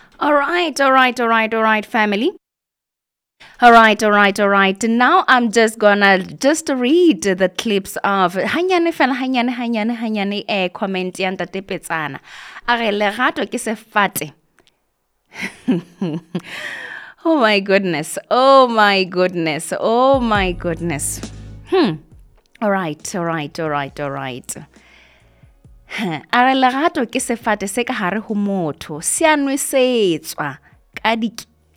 All right, family. All right. Now I'm just gonna just read the clips of hanyane fela hanyane comment ya ntate Petsana. A re lerato ke sefate. Oh my goodness. Oh my goodness. Oh my goodness. All right. A re lerato ke sefate se ka hare ho motho, se a nwesetswa ka